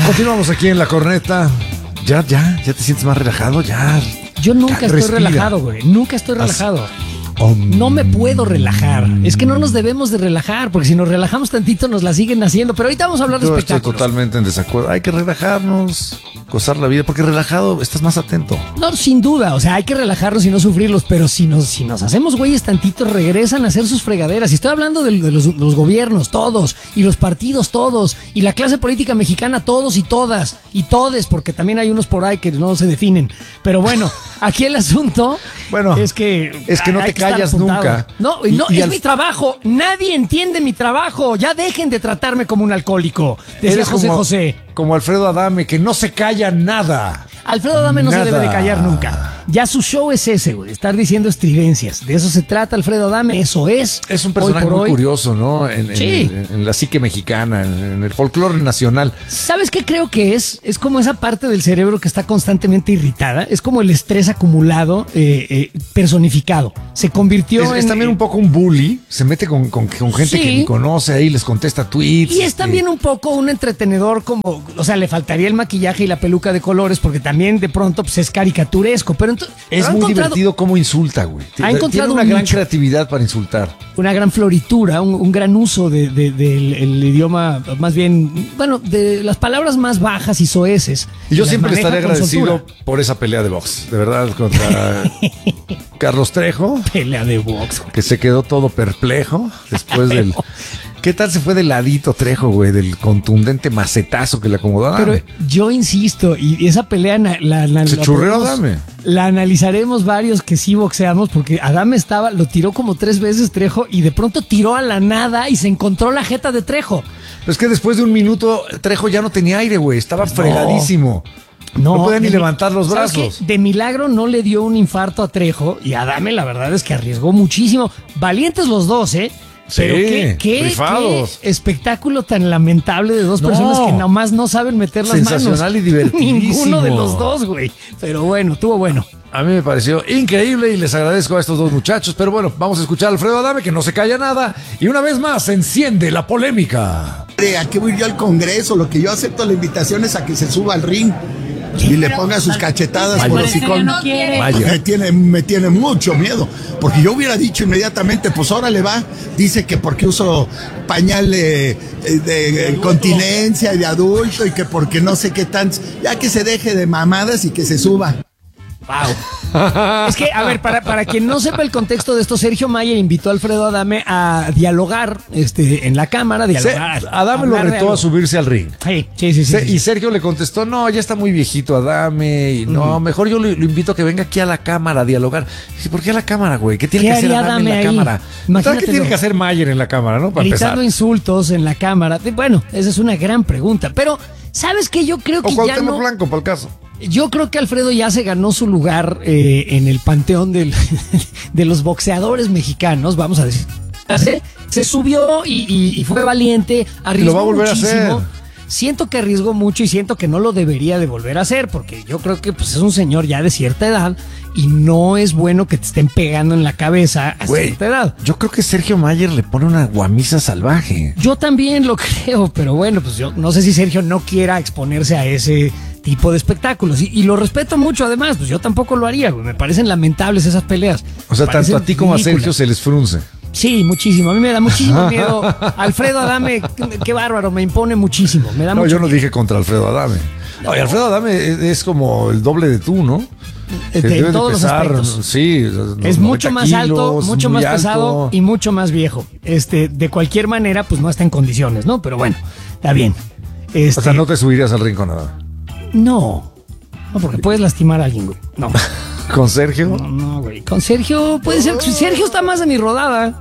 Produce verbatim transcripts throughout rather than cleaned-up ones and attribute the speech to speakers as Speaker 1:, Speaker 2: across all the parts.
Speaker 1: Continuamos aquí en La Corneta. Ya, ya, ya te sientes más relajado, ya.
Speaker 2: Yo nunca
Speaker 1: ya,
Speaker 2: estoy
Speaker 1: respira.
Speaker 2: relajado, güey. Nunca estoy relajado.
Speaker 1: As- Um,
Speaker 2: No me puedo relajar. Es que no nos debemos de relajar, porque si nos relajamos tantito nos la siguen haciendo. Pero ahorita vamos a hablar de
Speaker 1: Yo estoy
Speaker 2: espectáculos.
Speaker 1: totalmente en desacuerdo. Hay que relajarnos, gozar la vida, porque relajado estás más atento.
Speaker 2: No, sin duda. O sea, hay que relajarnos y no sufrirlos. Pero si nos, si nos hacemos güeyes tantito, regresan a hacer sus fregaderas. Y estoy hablando de, de los, de los gobiernos, todos. Y los partidos, todos. Y la clase política mexicana, todos y todas. Y todes, porque también hay unos por ahí que no se definen. Pero bueno, aquí el asunto
Speaker 1: Bueno,
Speaker 2: es que...
Speaker 1: es que no
Speaker 2: hay
Speaker 1: te
Speaker 2: estar
Speaker 1: callas
Speaker 2: apuntado.
Speaker 1: nunca.
Speaker 2: No,
Speaker 1: Y-
Speaker 2: no
Speaker 1: y
Speaker 2: es
Speaker 1: al-
Speaker 2: mi trabajo. Nadie entiende mi trabajo. Ya dejen de tratarme como un alcohólico. Decía
Speaker 1: Eres
Speaker 2: José
Speaker 1: como,
Speaker 2: José.
Speaker 1: como Alfredo Adame, que no se calla nada.
Speaker 2: Alfredo Adame no
Speaker 1: Nada.
Speaker 2: se debe de callar nunca. Ya su show es ese, güey, estar diciendo estridencias. De eso se trata Alfredo Adame, eso es.
Speaker 1: Es un
Speaker 2: hoy
Speaker 1: personaje
Speaker 2: por
Speaker 1: muy
Speaker 2: hoy.
Speaker 1: curioso, ¿no? En, en-
Speaker 2: Sí.
Speaker 1: en- en la psique mexicana, en, en el folclore nacional.
Speaker 2: ¿Sabes qué creo que es? Es como esa parte del cerebro que está constantemente irritada. Es como el estrés acumulado, eh, eh, personificado. Se convirtió
Speaker 1: Es,
Speaker 2: en...
Speaker 1: es también un poco un bully. Se mete con, con- con gente
Speaker 2: Sí.
Speaker 1: que ni conoce ahí, les contesta tweets.
Speaker 2: Y es
Speaker 1: este,
Speaker 2: también un poco un entretenedor como, o sea, le faltaría el maquillaje y la peluca de colores porque también de pronto pues, es caricaturesco, pero entonces
Speaker 1: Es muy divertido cómo insulta, güey.
Speaker 2: Ha encontrado
Speaker 1: Tiene una
Speaker 2: un
Speaker 1: gran
Speaker 2: nicho.
Speaker 1: creatividad para insultar.
Speaker 2: Una gran floritura, un, un gran uso de, de- del el idioma, más bien, bueno, de las palabras más bajas y soeces.
Speaker 1: Y yo
Speaker 2: las
Speaker 1: siempre le
Speaker 2: maneja
Speaker 1: estaré
Speaker 2: con
Speaker 1: agradecido
Speaker 2: soltura.
Speaker 1: por esa pelea de box, de verdad, contra Carlos Trejo,
Speaker 2: Pelea de box.
Speaker 1: que se quedó todo perplejo después del... ¿Qué tal se fue de ladito Trejo, güey? Del contundente macetazo que le acomodó a
Speaker 2: Pero
Speaker 1: Adame.
Speaker 2: yo insisto, y esa pelea na- la, la,
Speaker 1: Se
Speaker 2: la
Speaker 1: churreó
Speaker 2: podemos-
Speaker 1: Adame.
Speaker 2: La analizaremos varios que sí boxeamos, porque Adame estaba, lo tiró como tres veces Trejo y de pronto tiró a la nada y se encontró la jeta de Trejo.
Speaker 1: Pero es que después de un minuto Trejo ya no tenía aire, güey. Estaba fregadísimo. No, podía ni
Speaker 2: de mi-
Speaker 1: levantar los
Speaker 2: ¿sabes
Speaker 1: brazos.
Speaker 2: qué? De milagro no le dio un infarto a Trejo y Adame la verdad es que arriesgó muchísimo. Valientes los dos, ¿eh?
Speaker 1: Sí,
Speaker 2: Pero qué, qué,
Speaker 1: rifados.
Speaker 2: qué espectáculo tan lamentable de dos
Speaker 1: No.
Speaker 2: personas que nomás no saben meter las manos.
Speaker 1: Sensacional y divertidísimo.
Speaker 2: Ninguno de los dos, güey. Pero bueno, estuvo bueno.
Speaker 1: A mí me pareció increíble y les agradezco a estos dos muchachos. Pero bueno, vamos a escuchar a Alfredo Adame, que no se calla nada. Y una vez más, se enciende la polémica.
Speaker 3: ¿A qué voy yo al Congreso? Lo que yo acepto la invitación es a que se suba al ring y le ponga sus cachetadas por
Speaker 1: Mayer.
Speaker 3: hocicón.
Speaker 4: No quiere.
Speaker 1: Mayer.
Speaker 3: Me tiene, me tiene mucho miedo, porque yo hubiera dicho inmediatamente, pues ahora le va, dice que porque uso pañal de, de, de continencia y de adulto y que porque no sé qué tan, ya que se deje de mamadas y que se suba.
Speaker 2: Wow. Es que, a ver, para, para quien no sepa el contexto de esto, Sergio Mayer invitó a Alfredo Adame a dialogar este, en la cámara.
Speaker 1: Se-
Speaker 2: Dialogar,
Speaker 1: Adame lo
Speaker 2: hablar de
Speaker 1: retó a
Speaker 2: algo.
Speaker 1: subirse al ring.
Speaker 2: Sí, sí, sí. sí,
Speaker 1: Se-
Speaker 2: sí.
Speaker 1: Y Sergio le contestó, no, ya está muy viejito Adame, y no, mejor yo lo, lo invito a que venga aquí a la cámara a dialogar. Dije, ¿por qué a la cámara, güey? ¿Qué tiene
Speaker 2: ¿Qué
Speaker 1: que hacer
Speaker 2: haría
Speaker 1: Adame en la
Speaker 2: Adame ahí?
Speaker 1: cámara? ¿Sabes
Speaker 2: Imagínatelo.
Speaker 1: qué tiene que hacer Mayer en la cámara, no? Para
Speaker 2: Gritando
Speaker 1: empezar.
Speaker 2: insultos en la cámara. De- Bueno, esa es una gran pregunta. Pero, ¿sabes qué? Yo creo
Speaker 1: O
Speaker 2: que ya
Speaker 1: Cuauhtémoc
Speaker 2: no...
Speaker 1: Blanco, para el caso.
Speaker 2: Yo creo que Alfredo ya se ganó su lugar eh, en el panteón del- de los boxeadores mexicanos, vamos a decir. Se, se subió y, y- y fue valiente, arriesgó
Speaker 1: Lo va a volver a
Speaker 2: muchísimo.
Speaker 1: hacer.
Speaker 2: Siento que arriesgó mucho y siento que no lo debería de volver a hacer, porque yo creo que pues, es un señor ya de cierta edad y no es bueno que te estén pegando en la cabeza a
Speaker 1: Güey,
Speaker 2: cierta edad.
Speaker 1: yo creo que Sergio Mayer le pone una guamisa salvaje.
Speaker 2: Yo también lo creo, pero bueno, pues yo no sé si Sergio no quiera exponerse a ese tipo de espectáculos. Y, y lo respeto mucho, además, pues yo tampoco lo haría, güey. Me parecen lamentables esas peleas.
Speaker 1: O sea,
Speaker 2: Me
Speaker 1: tanto
Speaker 2: parecen
Speaker 1: a ti como a
Speaker 2: ridículas.
Speaker 1: Sergio se les frunce.
Speaker 2: Sí, muchísimo. A mí me da muchísimo miedo. Alfredo Adame, qué, qué bárbaro, me impone muchísimo. Me da
Speaker 1: No,
Speaker 2: mucho
Speaker 1: yo no
Speaker 2: miedo.
Speaker 1: dije contra Alfredo Adame. Oye, Alfredo Adame es, es como el doble de tú, ¿no?
Speaker 2: De-
Speaker 1: Que
Speaker 2: de
Speaker 1: debe de
Speaker 2: todos los
Speaker 1: pesar,
Speaker 2: aspectos.
Speaker 1: sí,
Speaker 2: Es
Speaker 1: noventa
Speaker 2: mucho más alto,
Speaker 1: kilos,
Speaker 2: mucho
Speaker 1: muy
Speaker 2: más pesado
Speaker 1: alto.
Speaker 2: y mucho más viejo. Este, de cualquier manera, pues no está en condiciones, ¿no? Pero bueno, está bien. Este,
Speaker 1: O sea, no te subirías al ring con nada.
Speaker 2: no. No, porque puedes lastimar a alguien, güey. No.
Speaker 1: ¿Con Sergio?
Speaker 2: No, no, güey. Con Sergio puede ser. Sergio está más de mi rodada.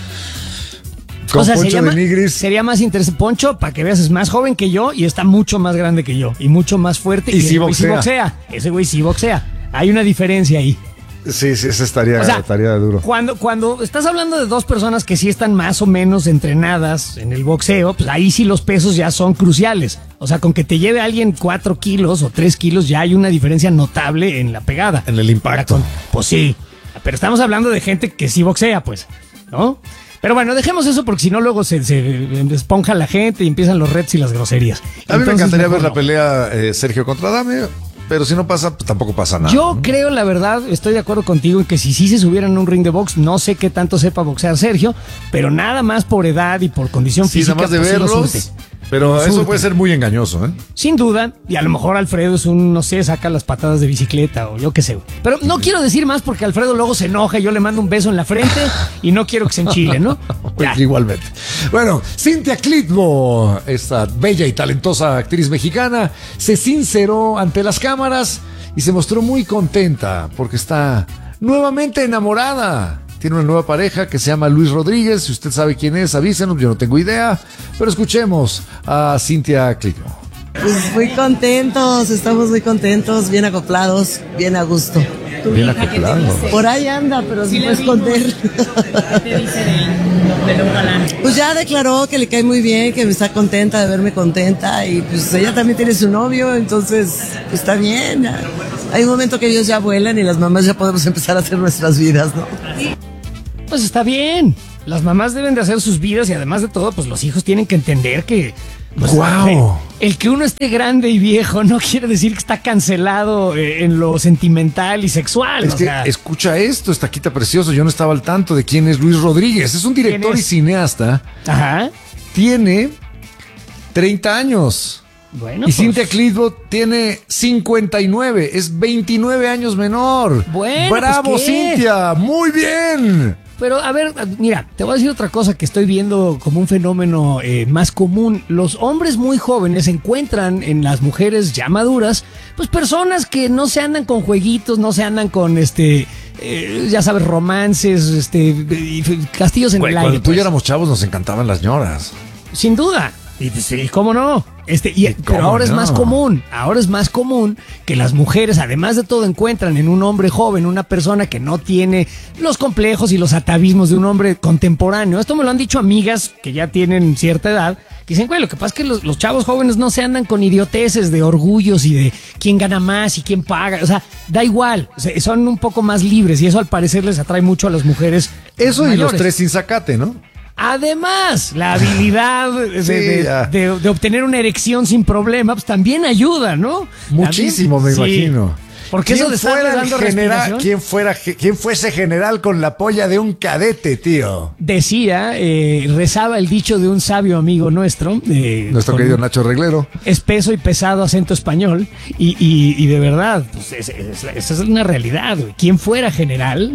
Speaker 1: ¿Con Poncho
Speaker 2: sería,
Speaker 1: de
Speaker 2: ma-
Speaker 1: Nigris?
Speaker 2: sería más interesante. Poncho, para que veas, es más joven que yo y está mucho más grande que yo. Y mucho más fuerte.
Speaker 1: Y sí
Speaker 2: ese güey
Speaker 1: boxea.
Speaker 2: Ese güey sí boxea. Hay una diferencia ahí.
Speaker 1: Sí, sí, ese estaría,
Speaker 2: O sea,
Speaker 1: estaría duro.
Speaker 2: Cuando, cuando estás hablando de dos personas que sí están más o menos entrenadas en el boxeo, pues ahí sí los pesos ya son cruciales. O sea, con que te lleve alguien cuatro kilos o tres kilos, ya hay una diferencia notable en la pegada.
Speaker 1: En el impacto.
Speaker 2: Con- Pues sí. Pero estamos hablando de gente que sí boxea, pues, ¿no? Pero bueno, dejemos eso porque si no luego se, se esponja la gente y empiezan los retos y las groserías.
Speaker 1: A mí
Speaker 2: Entonces,
Speaker 1: me encantaría
Speaker 2: mejor
Speaker 1: ver la
Speaker 2: no.
Speaker 1: pelea eh, Sergio contra Adame, pero si no pasa, pues tampoco pasa nada.
Speaker 2: Yo
Speaker 1: ¿no?
Speaker 2: creo, la verdad, estoy de acuerdo contigo en que si sí se subieran a un ring de box, no sé qué tanto sepa boxear Sergio, pero nada más por edad y por condición
Speaker 1: Sí,
Speaker 2: física.
Speaker 1: nada más de
Speaker 2: pues, sí lo
Speaker 1: verlos.
Speaker 2: surte.
Speaker 1: Pero
Speaker 2: Lo
Speaker 1: eso
Speaker 2: surte.
Speaker 1: puede ser muy engañoso, ¿eh?
Speaker 2: Sin duda, y a lo mejor Alfredo es un, no sé, saca las patadas de bicicleta o yo qué sé. Pero no quiero decir más porque Alfredo luego se enoja y yo le mando un beso en la frente y no quiero que se enchile, ¿no? Ya.
Speaker 1: Igualmente. Bueno, Cintia Clitbo, esta bella y talentosa actriz mexicana, se sinceró ante las cámaras y se mostró muy contenta porque está nuevamente enamorada. Tiene una nueva pareja que se llama Luis Rodríguez. Si usted sabe quién es, avísenos, yo no tengo idea. Pero escuchemos a Cintia Clitbo.
Speaker 4: Pues muy contentos, estamos muy contentos, bien acoplados, bien a gusto.
Speaker 1: Bien acoplado.
Speaker 4: Por ahí anda, pero se puede esconder.
Speaker 5: ¿Qué te dice de, de Don Galán?
Speaker 4: Pues ya declaró que le cae muy bien, que está contenta de verme contenta y pues ella también tiene su novio, entonces pues, está bien. Ya. Hay un momento que ellos ya vuelan y las mamás ya podemos empezar a hacer nuestras vidas, ¿no?
Speaker 2: Pues está bien. Las mamás deben de hacer sus vidas y además de todo, pues los hijos tienen que entender que... Pues,
Speaker 1: ¡Guau!
Speaker 2: El, el que uno esté grande y viejo no quiere decir que está cancelado eh, en lo sentimental y sexual.
Speaker 1: Es
Speaker 2: o
Speaker 1: que
Speaker 2: sea,
Speaker 1: escucha esto, Estaquita Precioso. Yo no estaba al tanto de quién es Luis Rodríguez. Es un director
Speaker 2: ¿Quién
Speaker 1: y
Speaker 2: es?
Speaker 1: cineasta.
Speaker 2: Ajá.
Speaker 1: Tiene treinta años.
Speaker 2: Bueno,
Speaker 1: Y
Speaker 2: pues,
Speaker 1: Cintia Clitbo tiene cincuenta y nueve, es veintinueve años menor.
Speaker 2: Bueno,
Speaker 1: ¡Bravo,
Speaker 2: pues, ¿qué?
Speaker 1: Cintia! ¡Muy bien!
Speaker 2: Pero a ver, mira, te voy a decir otra cosa que estoy viendo como un fenómeno eh, más común. Los hombres muy jóvenes encuentran en las mujeres ya maduras, pues personas que no se andan con jueguitos, no se andan con este, eh, ya sabes, romances, este, y castillos en
Speaker 1: Güey,
Speaker 2: el aire.
Speaker 1: cuando tú y
Speaker 2: pues.
Speaker 1: yo éramos chavos nos encantaban las ñoras.
Speaker 2: Sin duda. Y sí, ¿cómo no? Este, y,
Speaker 1: ¿Y
Speaker 2: pero
Speaker 1: cómo
Speaker 2: ahora es
Speaker 1: no?
Speaker 2: más común, ahora es más común que las mujeres, además de todo, encuentran en un hombre joven una persona que no tiene los complejos y los atavismos de un hombre contemporáneo. Esto me lo han dicho amigas que ya tienen cierta edad, que dicen, güey, lo que pasa es que los, los chavos jóvenes no se andan con idioteces de orgullos y de quién gana más y quién paga. O sea, da igual, o sea, son un poco más libres y eso al parecer les atrae mucho a las mujeres.
Speaker 1: Eso y
Speaker 2: mayores.
Speaker 1: los tres sin zacate, ¿no?
Speaker 2: Además, la habilidad de,
Speaker 1: Sí,
Speaker 2: de-
Speaker 1: ya.
Speaker 2: de- de obtener una erección sin problema, pues también ayuda, ¿no?
Speaker 1: Muchísimo,
Speaker 2: También,
Speaker 1: me
Speaker 2: sí.
Speaker 1: imagino.
Speaker 2: Porque eso de estarle
Speaker 1: fuera el
Speaker 2: dando
Speaker 1: general,
Speaker 2: respiración,
Speaker 1: ¿quién, fuera, ¿Quién fuese general con la polla de un cadete, tío?
Speaker 2: decía, eh, rezaba el dicho de un sabio amigo nuestro, eh,
Speaker 1: Nuestro
Speaker 2: con
Speaker 1: querido Nacho Reglero.
Speaker 2: espeso y pesado acento español, y, y- y de verdad, pues, es- es- esa es una realidad, güey. ¿Quién fuera general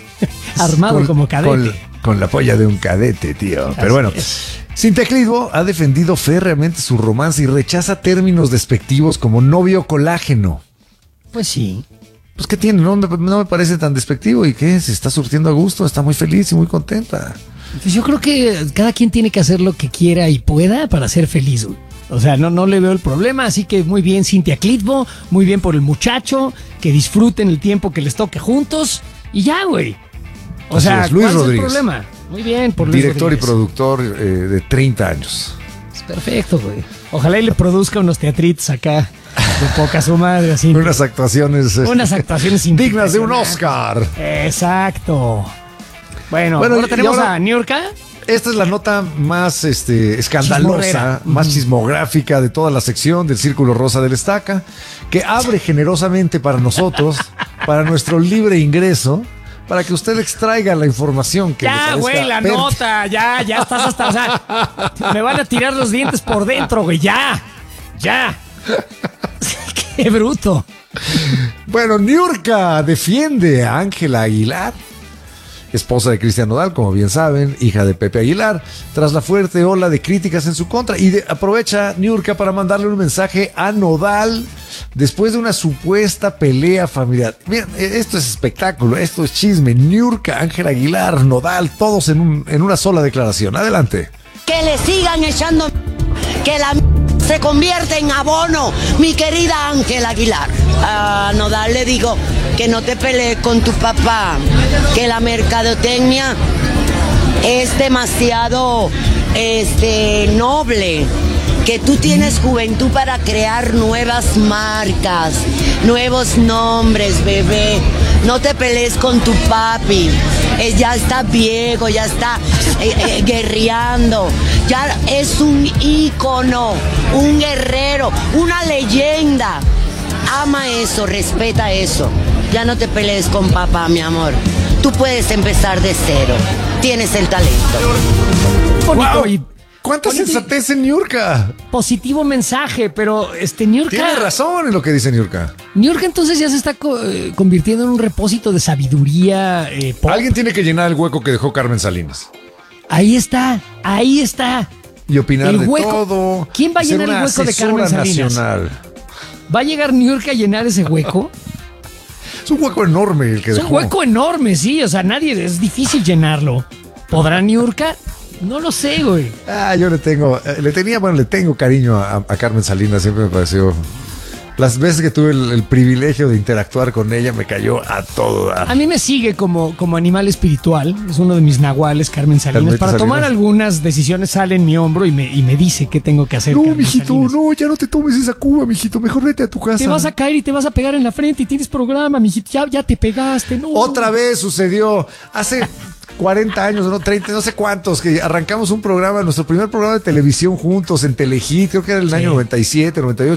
Speaker 2: armado
Speaker 1: Con-
Speaker 2: como cadete?
Speaker 1: Con, con la polla de un cadete, tío.
Speaker 2: Así
Speaker 1: Pero bueno,
Speaker 2: es.
Speaker 1: Cintia Clitbo ha defendido férreamente su romance y rechaza términos despectivos como novio colágeno.
Speaker 2: Pues sí.
Speaker 1: Pues, ¿qué tiene? No me, no me parece tan despectivo. ¿Y qué? Se está surtiendo a gusto, está muy feliz y muy contenta.
Speaker 2: Pues yo creo que cada quien tiene que hacer lo que quiera y pueda para ser feliz, güey. O sea, no, no le veo el problema, así que muy bien Cintia Clitbo, muy bien por el muchacho, que disfruten el tiempo que les toque juntos y ya, güey. O
Speaker 1: Así
Speaker 2: sea,
Speaker 1: es, Luis
Speaker 2: ¿cuál
Speaker 1: Rodríguez.
Speaker 2: es el problema? Muy bien por Luis
Speaker 1: Director
Speaker 2: Rodríguez.
Speaker 1: y productor eh, de treinta años.
Speaker 2: Es perfecto, güey. Ojalá y le produzca unos teatritos acá de poca su madre, así.
Speaker 1: Unas actuaciones. eh,
Speaker 2: Unas actuaciones
Speaker 1: dignas de un
Speaker 2: impresionantes.
Speaker 1: Oscar.
Speaker 2: Exacto. Bueno,
Speaker 1: Bueno,
Speaker 2: ahora
Speaker 1: y
Speaker 2: tenemos
Speaker 1: ahora-
Speaker 2: a Niurka.
Speaker 1: Esta es la nota más este, escandalosa,
Speaker 2: Chismorrera.
Speaker 1: más chismográfica de toda la sección del Círculo Rosa del Estaca, que abre generosamente para nosotros, para nuestro libre ingreso, para que usted extraiga la información que le
Speaker 2: Ya,
Speaker 1: parezca
Speaker 2: güey, la
Speaker 1: per-
Speaker 2: nota, ya, ya estás hasta, o sea, me van a tirar los dientes por dentro, güey, ya, ya. Qué bruto.
Speaker 1: Bueno, Niurka defiende a Ángela Aguilar, esposa de Cristian Nodal, como bien saben, hija de Pepe Aguilar, tras la fuerte ola de críticas en su contra. Y de- aprovecha Niurka para mandarle un mensaje a Nodal después de una supuesta pelea familiar. Miren, esto es espectáculo, esto es chisme. Niurka, Ángela Aguilar, Nodal, todos en, un- en una sola declaración. Adelante.
Speaker 6: Que le sigan echando que la se convierte en abono, mi querida Ángela Aguilar. A Nodal le digo que no te pelees con tu papá, que la mercadotecnia es demasiado este, noble que tú tienes juventud para crear nuevas marcas, nuevos nombres, bebé. No te pelees con tu papi. Eh, ya está viejo, ya está eh, eh, guerreando. Ya es un ícono, un guerrero, una leyenda. Ama eso, respeta eso. Ya no te pelees con papá, mi amor. Tú puedes empezar de cero. Tienes el talento.
Speaker 2: Bonito
Speaker 1: Wow.
Speaker 2: y
Speaker 1: ¿Cuánta
Speaker 2: bonito y
Speaker 1: sensatez en Niurka?
Speaker 2: positivo mensaje, pero este Niurka,
Speaker 1: Tiene razón en lo que dice Niurka.
Speaker 2: Niurka entonces ya se está co- eh, convirtiendo en un repósito de sabiduría eh, pop.
Speaker 1: Alguien tiene que llenar el hueco que dejó Carmen Salinas.
Speaker 2: Ahí está, ahí está.
Speaker 1: Y opinar
Speaker 2: El
Speaker 1: de
Speaker 2: hueco.
Speaker 1: todo.
Speaker 2: ¿Quién va a
Speaker 1: Ser
Speaker 2: llenar el
Speaker 1: una
Speaker 2: hueco de
Speaker 1: asesora
Speaker 2: Carmen Salinas?
Speaker 1: nacional.
Speaker 2: ¿Va a llegar Niurka a llenar ese hueco?
Speaker 1: Es un hueco enorme el que
Speaker 2: Es
Speaker 1: dejó.
Speaker 2: un hueco enorme, sí. O sea, nadie, es difícil llenarlo. ¿Podrá Niurka? No lo sé, güey.
Speaker 1: Ah, yo le tengo, eh, le tenía, bueno, le tengo cariño a, a Carmen Salinas, siempre me pareció. Las veces que tuve el, el privilegio de interactuar con ella, me cayó a todo dar.
Speaker 2: A mí me sigue como, como animal espiritual. Es uno de mis nahuales, Carmen Salinas.
Speaker 1: Carmelita
Speaker 2: Para tomar
Speaker 1: Salinas.
Speaker 2: algunas decisiones sale en mi hombro y me, y me dice qué tengo que hacer.
Speaker 1: No,
Speaker 2: Carmen
Speaker 1: mijito,
Speaker 2: Salinas.
Speaker 1: no, ya no te tomes esa cuba, mijito, mejor vete a tu casa.
Speaker 2: Te vas a caer y te vas a pegar en la frente y tienes programa, mijito. Ya, ya te pegaste, ¿no?
Speaker 1: Otra vez sucedió, hace cuarenta años, no treinta, no sé cuántos, que arrancamos un programa, nuestro primer programa de televisión juntos en Telehit, creo que era el
Speaker 2: Sí.
Speaker 1: año noventa y siete, noventa y ocho.